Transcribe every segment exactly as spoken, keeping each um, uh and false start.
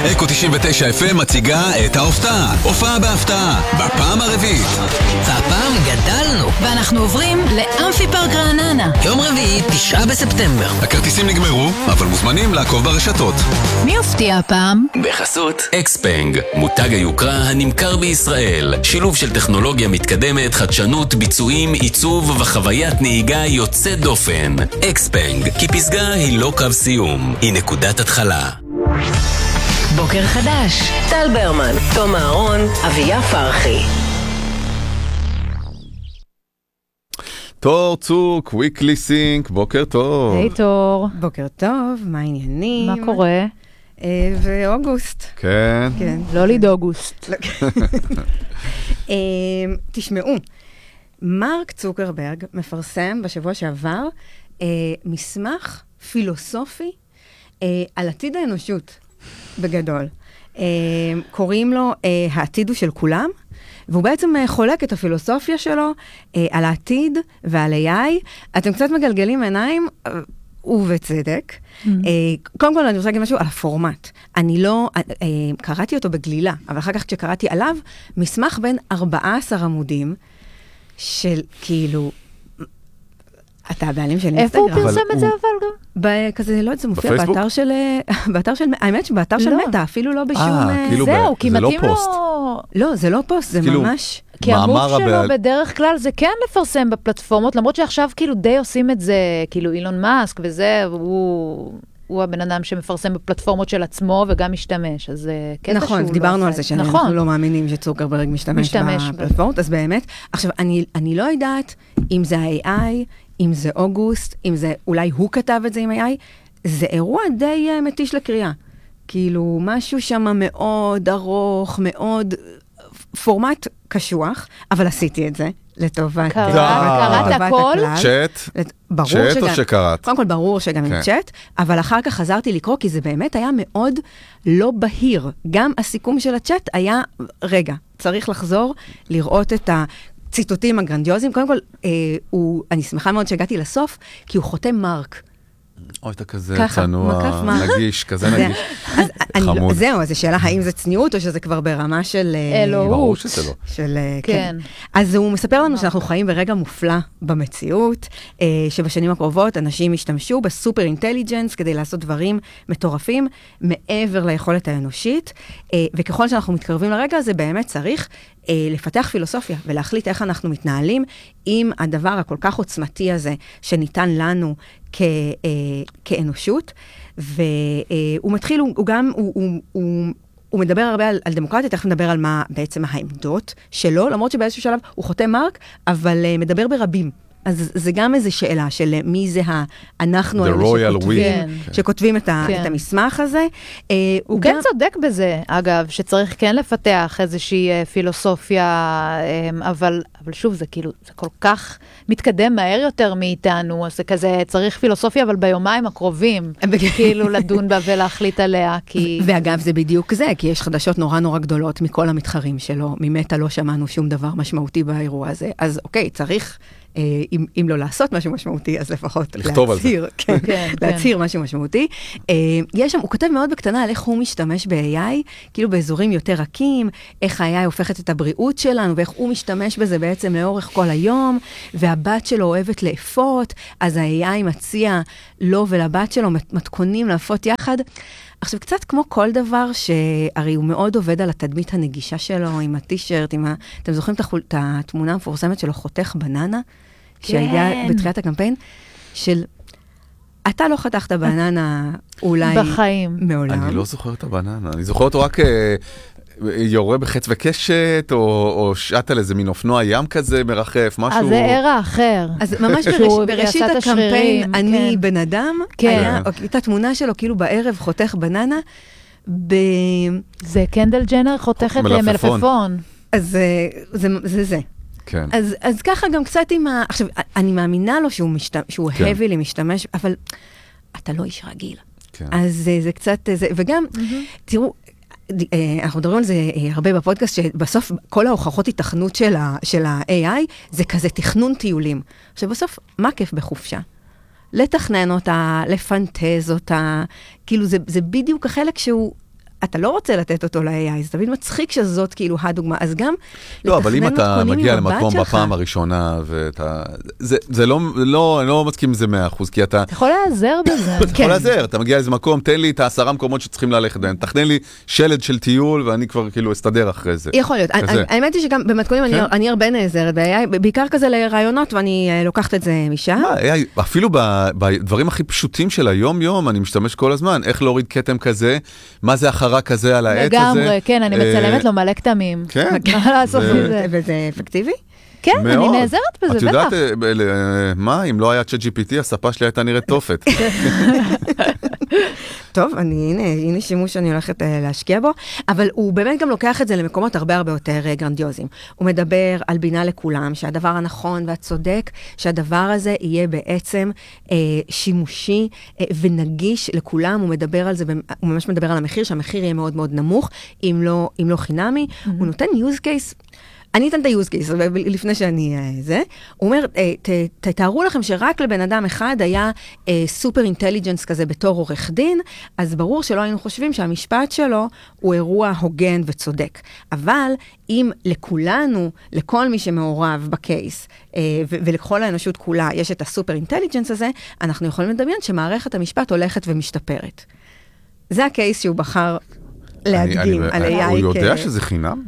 אקו תשעים ותשע אף אם מציגה את ההופעה. הופעה בהפתעה, בפעם הרביעית. והפעם גדלנו, ואנחנו עוברים לאמפי פארק רעננה. יום רביעי, תשעה בספטמבר. הכרטיסים נגמרו, אבל מוזמנים לעקוב ברשתות. מי הופתיע הפעם? בחסות אקספנג, מותג היוקרה הנמכר בישראל. שילוב של טכנולוגיה מתקדמת, חדשנות, ביצועים, עיצוב וחוויית נהיגה יוצאת דופן. אקספנג, כי פסגה היא לא קו סיום, היא נקודת התחלה. בוקר חדש, טל ברמן, תום אהרון, אביה פרחי. תור צוק, weekly sync, בוקר טוב. היי תור. בוקר טוב, מה העניינים? מה קורה? אה, ואוגוסט. כן. כן. לא ליד אוגוסט. אה, תשמעו, מרק צוקרברג מפרסם בשבוע שעבר אה, מסמך פילוסופי אה, על עתיד האנושות בגדול. אה, קוראים לו אה, העתיד הוא של כולם, והוא בעצם אה, חולק את הפילוסופיה שלו אה, על העתיד ועל איי איי. אתם קצת מגלגלים עיניים, אה, ובצדק. Mm-hmm. אה, קודם כל אני רוצה להגיד משהו על הפורמט. אני לא, אה, אה, קראתי אותו בגלילה, אבל אחר כך כשקראתי עליו, מסמך בין ארבעה עשר עמודים, של כאילו, אתה הבעלים של אינסטגרם. איפה הוא פרסם את זה אבל גם? כזה, לא, זה מופיע באתר של, באתר של, האמת שבאתר של מטה, אפילו לא בשום... זהו, כי מתאים לו... לא, זה לא פוסט, זה ממש... כי המוב שלו בדרך כלל זה כן לפרסם בפלטפורמות, למרות שעכשיו כאילו די עושים את זה, כאילו אילון מאסק וזה, הוא... הוא הבן אדם שמפרסם בפלטפורמות של עצמו וגם משתמש, אז קטע שהוא נכון, לא דיברנו על זה שאנחנו נכון. לא מאמינים שצוקרברג משתמש, משתמש בפלטפורמות, ב... אז באמת, עכשיו, אני, אני לא יודעת אם זה ה-איי איי, אם זה אוגוסט, אם זה, אולי הוא כתב את זה עם איי איי, זה אירוע די uh, מתיש לקריאה. כאילו, משהו שם מאוד ארוך, מאוד פורמט קשוח, אבל עשיתי את זה. לטובת... קראת הכל? צ'אט? צ'אט או שקראת? קודם כל ברור שגם עם צ'אט, אבל אחר כך חזרתי לקרוא, כי זה באמת היה מאוד לא בהיר. גם הסיכום של הצ'אט היה, רגע, צריך לחזור, לראות את הציטוטים הגרנדיוזיים. קודם כל, אני שמחה מאוד שהגעתי לסוף, כי הוא חותם מרק. אוי, אתה כזה צנוע, נגיש, כזה נגיש. חמוד. זהו, אז השאלה, האם זה צניעות, או שזה כבר ברמה של... אלוהות. ברור שזה לא. של, כן. אז הוא מספר לנו שאנחנו חיים ברגע מופלא במציאות, שבשנים הקרובות אנשים ישתמשו בסופר אינטליג'נס, כדי לעשות דברים מטורפים, מעבר ליכולת האנושית, וככל שאנחנו מתקרבים לרגע הזה, באמת צריך לפתח פילוסופיה, ולהחליט איך אנחנו מתנהלים עם הדבר הכל כך עוצמתי הזה, שניתן לנו כ, אה, כאנושות, והוא מתחיל, הוא גם, הוא, הוא, הוא, הוא מדבר הרבה על, על דמוקרטיה, תכף מדבר על מה בעצם העמדות שלו, למרות שבאיזשהו שלב הוא חותם מרק, אבל uh, מדבר ברבים. אז זה גם איזו שאלה של מי זה אנחנו שכותבים, שכותבים את, ה, את המסמך הזה. הוא כן צודק בזה, אגב, שצריך כן לפתח איזושהי פילוסופיה, אבל, אבל שוב, זה כאילו, זה כל כך מתקדם מהר יותר מאיתנו, אז זה כזה, צריך פילוסופיה, אבל ביומיים הקרובים, כאילו לדון בה ולהחליט עליה, כי... ואגב, זה בדיוק זה, כי יש חדשות נורא נורא גדולות מכל המתחרים שלו, ממטה לא שמענו שום דבר משמעותי באירוע הזה, אז אוקיי, צריך... אם, אם לא לעשות משהו משמעותי, אז לפחות להצהיר, כן, כן, להצהיר כן. משהו משמעותי. יש שם, הוא כותב מאוד בקטנה על איך הוא משתמש ב-איי איי, כאילו באזורים יותר רכים, איך ה-איי איי הופכת את הבריאות שלנו, ואיך הוא משתמש בזה בעצם לאורך כל היום, והבת שלו אוהבת לאפות, אז ה-איי איי מציע לו ולבת שלו מתכונים לאפות יחד. עכשיו, קצת כמו כל דבר, שהרי הוא מאוד עובד על התדמית הנגישה שלו, עם הטישרט, עם ה... אתם זוכרים את התמונה המפורסמת שלו, חותך בננה? כן. שהייתה בתחילת הקמפיין, של... אתה לא חתכת בננה אולי... בחיים. מעולם. אני לא זוכר את הבננה, אני זוכר אותו רק... יורה בחץ וקשת, או, או שעת על איזה מין אופנוע ים כזה מרחף, משהו... אז זה ערה אחר. אז ממש בראש, בראשית הקמפיין, אני כן. בן אדם, כן. היה, הייתה תמונה שלו כאילו בערב חותך בננה, ב... זה קנדל ג'נר חותכת מלפפון. מלפפון. אז זה זה. זה, זה. כן. אז, אז ככה גם קצת עם ה... עכשיו, אני מאמינה לו שהוא, משת... שהוא כן. heavy לי משתמש, אבל אתה לא איש רגיל. כן. אז זה, זה קצת... זה... וגם, mm-hmm. תראו, אנחנו מדברים על זה הרבה בפודקאסט, שבסוף כל ההוכחות התכנות של ה-איי איי, זה כזה תכנון טיולים. עכשיו בסוף, מה כיף בחופשה? לתכנן אותה, לפנטז אותה, כאילו זה, זה בדיוק החלק שהוא אתה לא רוצה לתת אותו ל-איי איי, זה תמיד מצחיק שזאת כאילו הדוגמה, אז גם לא, אבל אם אתה מגיע למקום בפעם הראשונה, ואתה, זה, זה לא, לא, אני לא מסכים עם זה מאה אחוז, כי אתה... אתה יכול להיעזר בזה. אתה יכול להיעזר, אתה מגיע לאיזה מקום, תן לי את העשרה מקומות שצריכים ללכת בהם, תכנן לי שלד של טיול, ואני כבר כאילו אסתדר אחרי זה. יכול להיות. האמת היא שגם במתכונים אני הרבה נעזרת ב-איי איי, בעיקר כזה לרעיונות, ואני לוקחת את זה משם. אפילו בדברים הכי פשוטים של היום-יום, אני משתמש כל הזמן, איך להוריד כתם כזה, מה זה החרה כזה על העץ הזה. לגמרי, כן, אני מצלמת לו מלא כתמים. כן. מה לעשות בזה? וזה אפקטיבי? כן, אני נעזרת בזה, בטח. את יודעת, מה, אם לא היה צ'אט ג'י פי טי, הספה שלי הייתה נראית תופת. טוב, אני, הנה, הנה שימוש שאני הולכת להשקיע בו, אבל הוא באמת גם לוקח את זה למקומות הרבה הרבה יותר גרנדיוזיים. הוא מדבר על בינה לכולם, שהדבר הנכון והצודק, שהדבר הזה יהיה בעצם אה, שימושי אה, ונגיש לכולם. הוא מדבר על זה, הוא ממש מדבר על המחיר, שהמחיר יהיה מאוד מאוד נמוך, אם לא, אם לא חינמי. Mm-hmm. הוא נותן use case, אני אתן את ה-use case, לפני שאני זה. הוא אומר, תתארו לכם שרק לבן אדם אחד היה סופר אינטליג'נס כזה בתור עורך דין, אז ברור שלא היינו חושבים שהמשפט שלו הוא אירוע הוגן וצודק. אבל אם לכולנו, לכל מי שמעורב בקייס, ולכל האנושות כולה יש את הסופר אינטליג'נס הזה, אנחנו יכולים לדמיין שמערכת המשפט הולכת ומשתפרת. זה הקייס שהוא בחר להדגים על איי איי. הוא יודע שזה חינם?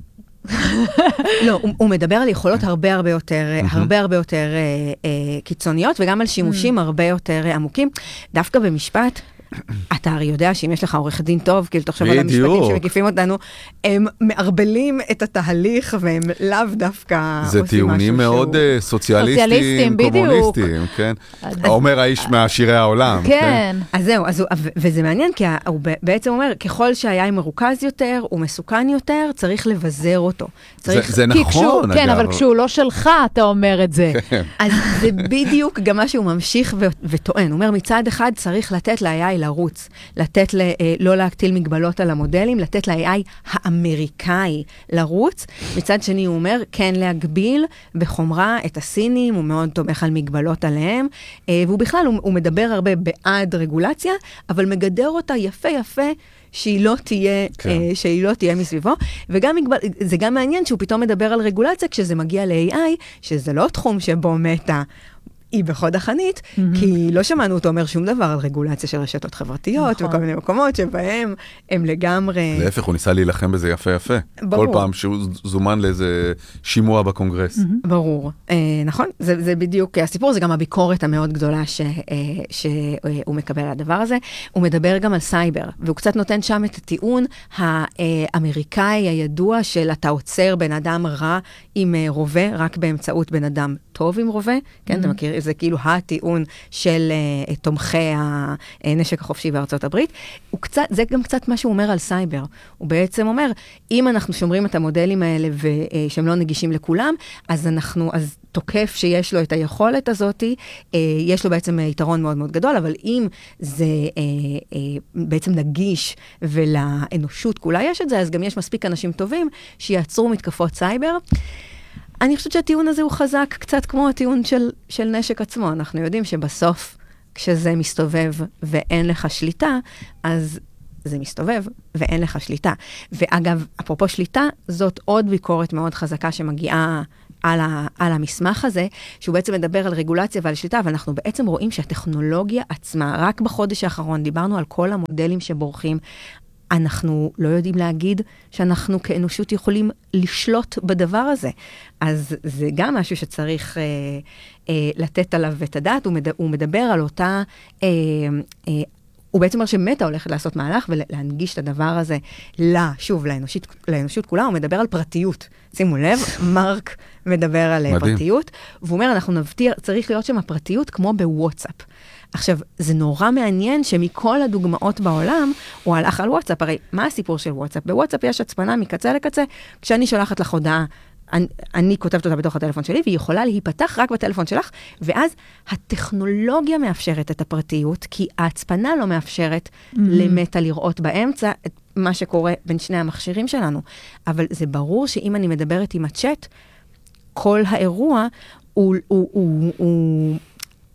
לא, הוא, הוא מדבר על יכולות הרבה הרבה יותר, הרבה הרבה יותר אה, אה, קיצוניות, וגם על שימושים הרבה יותר אה, עמוקים. דווקא במשפט, אתה הרי יודע שאם יש לך עורך דין טוב, כאילו תחשוב על המשפטים שמקיפים אותנו, הם מערבלים את התהליך, והם לאו דווקא זה טיעונים מאוד סוציאליסטיים, קומוניסטיים, כן? אומר האיש מהשירי העולם. כן. אז זהו, וזה מעניין, כי הוא בעצם אומר, ככל שהיה מרוכז יותר, הוא מסוכן יותר, צריך לבזר אותו. זה נכון, אגב. כן, אבל כשהוא לא שלך, אתה אומר את זה. אז זה בדיוק גם מה שהוא ממשיך וטוען. הוא אומר, מצד אחד צריך לתת ל-איי איי לרוץ, לתת ל, לא להקטיל מגבלות על המודלים, לתת ל-איי איי האמריקאי לרוץ. מצד שני הוא אומר, כן להגביל בחומרה את הסינים, הוא מאוד תומך על מגבלות עליהם, והוא בכלל, הוא, הוא מדבר הרבה בעד רגולציה, אבל מגדר אותה יפה יפה, שהיא לא תהיה, כן. שהיא לא תהיה מסביבו, וגם זה גם מעניין שהוא פתאום מדבר על רגולציה, כשזה מגיע ל-איי איי, שזה לא תחום שבו מטה, היא בחוד החנית, mm-hmm. כי לא שמענו אותו אומר שום דבר על רגולציה של רשתות חברתיות, נכון. וכל מיני מקומות שבהם הם לגמרי... להפך, הוא ניסה להילחם בזה יפה יפה. ברור. כל פעם שהוא זומן לאיזה שימוע בקונגרס. Mm-hmm. ברור. אה, נכון, זה, זה בדיוק הסיפור, זה גם הביקורת המאוד גדולה ש, אה, שהוא מקבל על הדבר הזה. הוא מדבר גם על סייבר, והוא קצת נותן שם את הטיעון האמריקאי הידוע של אתה עוצר בן אדם רע עם רובה, רק באמצעות בן אדם טוב עם רובה, כן, mm-hmm. אתה מכיר, זה כאילו הטיעון של uh, תומכי הנשק החופשי בארצות הברית. הוא קצת, זה גם קצת מה שהוא אומר על סייבר. הוא בעצם אומר, אם אנחנו שומרים את המודלים האלה ושהם לא נגישים לכולם, אז אנחנו, אז תוקף שיש לו את היכולת הזאת, uh, יש לו בעצם יתרון מאוד מאוד גדול, אבל אם זה uh, uh, בעצם נגיש ולאנושות כולה יש את זה, אז גם יש מספיק אנשים טובים שיעצרו מתקפות סייבר. אני חושבת שהטיעון הזה הוא חזק קצת כמו הטיעון של, של נשק עצמו. אנחנו יודעים שבסוף, כשזה מסתובב ואין לך שליטה, אז זה מסתובב ואין לך שליטה. ואגב, אפרופו שליטה, זאת עוד ביקורת מאוד חזקה שמגיעה על, ה, על המסמך הזה, שהוא בעצם מדבר על רגולציה ועל שליטה, ואנחנו בעצם רואים שהטכנולוגיה עצמה, רק בחודש האחרון, דיברנו על כל המודלים שבורחים, אנחנו לא יודעים להגיד שאנחנו כאנושות יכולים לשלוט בדבר הזה. אז זה גם משהו שצריך אה, אה, לתת עליו את הדעת. הוא, מד, הוא מדבר על אותה... אה, אה, הוא בעצם אומר שמטה הולכת לעשות מהלך ולהנגיש את הדבר הזה, לה, שוב, לאנושות, לאנושות כולה. הוא מדבר על פרטיות. שימו לב, מרק מדבר על מדהים. פרטיות, והוא אומר, אנחנו נבטיר, צריך להיות שם הפרטיות כמו בוואטסאפ. עכשיו, זה נורא מעניין שמכל הדוגמאות בעולם, הוא הלך על וואטסאפ. הרי, מה הסיפור של וואטסאפ? בוואטסאפ יש הצפנה מקצה לקצה, כשאני שולחת לך הודעה, אני, אני כותבת אותה בתוך הטלפון שלי, והיא יכולה להיפתח רק בטלפון שלך, ואז הטכנולוגיה מאפשרת את הפרטיות, כי ההצפנה לא מאפשרת mm-hmm. למטה לראות באמצע את מה שקורה בין שני המכשירים שלנו. אבל זה ברור שאם אני מדברת עם הצ'אט, כל האירוע הוא... הוא, הוא, הוא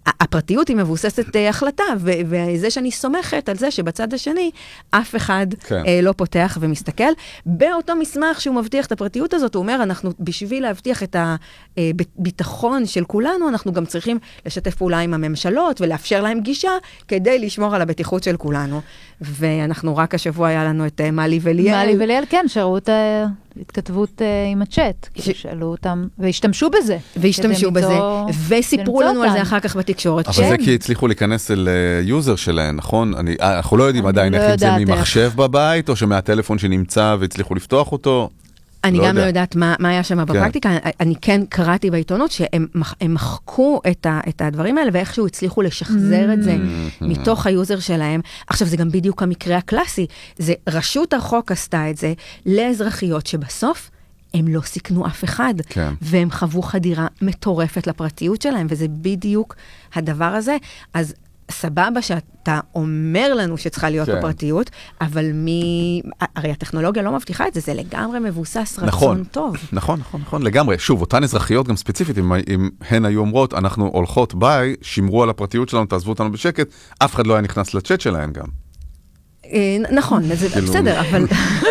הפרטיות היא מבוססת החלטה, וזה שאני סומכת על זה שבצד השני, אף אחד כן. לא פותח ומסתכל. באותו מסמך שהוא מבטיח את הפרטיות הזאת, הוא אומר, אנחנו בשביל להבטיח את הביטחון של כולנו, אנחנו גם צריכים לשתף פעולה עם הממשלות, ולאפשר להם גישה, כדי לשמור על הבטיחות של כולנו. ואנחנו רק השבוע היה לנו את מאלי וליאל. מאלי וליאל, כן, שראו את התכתבות עם הצ'אט, שאלו אותם, והשתמשו בזה. והשתמשו בזה, וסיפרו לנו על זה אחר כך בתקשורת. אבל זה כי הצליחו להיכנס אל יוזר שלהם, נכון? אנחנו לא יודעים עדיין איך אם זה ממחשב בבית, או שמהטלפון שנמצא והצליחו לפתוח אותו. אני גם לא יודעת מה היה שם בפרקטיקה, אני כן קראתי בעיתונות שהם מחקו את הדברים האלה, ואיכשהו הצליחו לשחזר את זה מתוך היוזר שלהם. עכשיו, זה גם בדיוק המקרה הקלאסי, זה רשות החוק עשתה את זה לאזרחיות שבסוף הם לא סיכנו אף אחד, כן. והם חוו חדירה מטורפת לפרטיות שלהם, וזה בדיוק הדבר הזה. אז סבבה שאתה אומר לנו שצריכה להיות כן. בפרטיות, אבל מי... הרי הטכנולוגיה לא מבטיחה את זה, זה לגמרי מבוסס רצון נכון, טוב. נכון, נכון, נכון, לגמרי. שוב, אותן אזרחיות גם ספציפית, אם, אם הן היו אומרות, אנחנו הולכות ביי, שמרו על הפרטיות שלנו, תעזבו אותנו בשקט, אף אחד לא היה נכנס לצ'אט שלהן גם. נכון, זה בסדר, אבל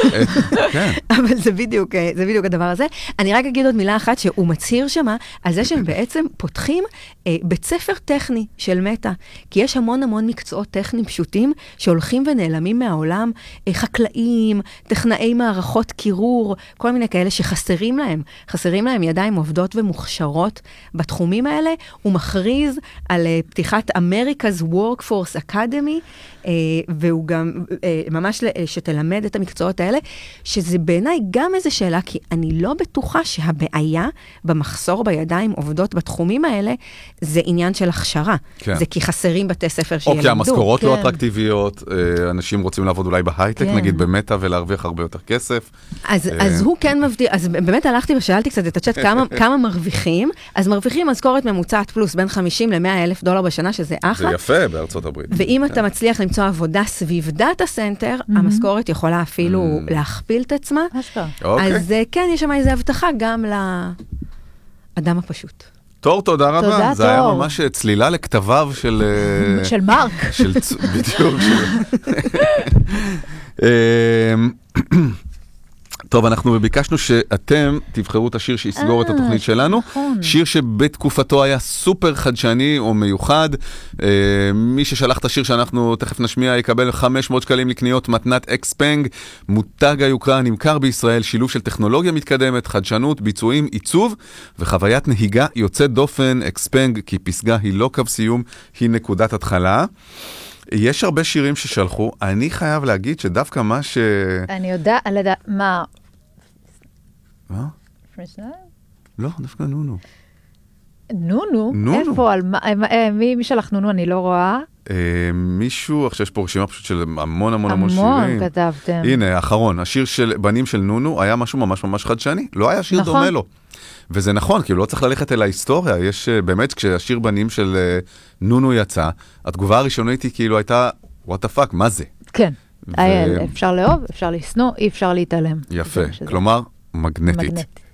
אבל זה בדיוק זה בדיוק הדבר הזה. אני רק אגיד עוד מילה אחת שהוא מצהיר שמה על זה שהם בעצם פותחים בית ספר טכני של מטא, כי יש המון המון מקצועות טכניים פשוטים שהולכים ונעלמים מהעולם, חקלאים, טכנאי מערכות קירור, כל מיני כאלה שחסרים להם, חסרים להם ידיים עובדות ומוכשרות בתחומים האלה. הוא מכריז על פתיחת America's Workforce Academy, והוא גם ממש שתלמד את המקצועות האלה, שזה בעיניי גם איזו שאלה, כי אני לא בטוחה שהבעיה במחסור בידיים עובדות בתחומים האלה, זה עניין של הכשרה. כן. זה כי חסרים בתי ספר שילמדו. או כי המשכורות כן. לא אטרקטיביות, אנשים רוצים לעבוד אולי בהייטק, כן. נגיד במטא, ולהרוויח הרבה יותר כסף. אז, אז הוא כן מבדיל, אז באמת הלכתי ושאלתי קצת את הצ'אט כמה, כמה מרוויחים, אז מרוויחים משכורת ממוצעת פלוס בין חמישים למאה אלף דולר בשנה, שזה אחלה. זה יפה בארצות הברית. ואם כן. אתה מצליח למצוא עבודה סביב דאטה סנטר, mm-hmm. המשכורת יכולה אפילו mm-hmm. להכפיל את עצמה. Okay. אז כן, יש שם איזו הבטחה גם לאדם הפשוט. תור, תודה רבה. תודה, זה תור. היה ממש צלילה לכתביו של... של מרק. של... בדיוק. טוב, אנחנו ביקשנו שאתם תבחרו את השיר שיסגור את התוכנית שלנו. שיר שבתקופתו היה סופר חדשני או מיוחד. מי ששלח את השיר שאנחנו תכף נשמיע יקבל חמש מאות שקלים לקניות מתנת אקספנג. מותג היוקרה נמכר בישראל, שילוב של טכנולוגיה מתקדמת, חדשנות, ביצועים, עיצוב וחוויית נהיגה יוצאת דופן. אקספנג, כי פסגה היא לא קו סיום, היא נקודת התחלה. יש הרבה שירים ששלחו, אני חייב להגיד שדווקא מה ש... אני יודע, על ידע, מה? מה? פריסנל? לא, דווקא נונו. נונו? נונו. איפה? על מה? מי שלח נונו? אני לא רואה. מישהו, עכשיו יש פה רשימה פשוט של המון המון המון שירים. המון כתבתם. הנה, האחרון, השיר של בנים של נונו היה משהו ממש ממש חדשני, לא היה שיר דומה לו. וזה נכון, כאילו לא צריך ללכת אל ההיסטוריה, יש באמת, כשהשיר בנים של נונו יצא, התגובה הראשונית היא כאילו הייתה, what the fuck, מה זה? כן, אפשר לאהוב, אפשר לשנוא, אי אפשר להתעלם. יפה, כלומר, מגנטית.